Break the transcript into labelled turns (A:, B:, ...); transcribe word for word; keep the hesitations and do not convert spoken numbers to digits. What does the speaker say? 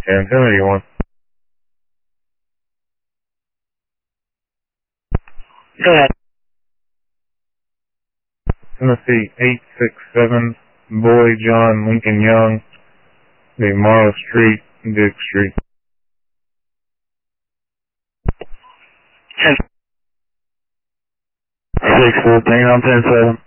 A: ten, ten eighty-one.
B: Go ahead.
A: Tennessee eight six seven, Boy John Lincoln Young, the Morrow Street, Duke Street.
B: ten.
C: six fourteen, I'm ten seven.